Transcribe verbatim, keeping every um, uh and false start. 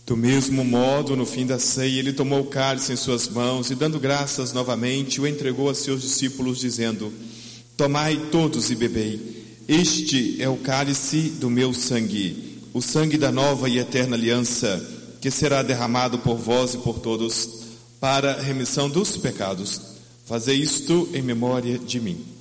Do mesmo modo, no fim da ceia, ele tomou o cálice em suas mãos e, dando graças novamente, o entregou a seus discípulos, dizendo: Tomai todos e bebei. Este é o cálice do meu sangue, o sangue da nova e eterna aliança, que será derramado por vós e por todos para a remissão dos pecados. Fazei isto em memória de mim.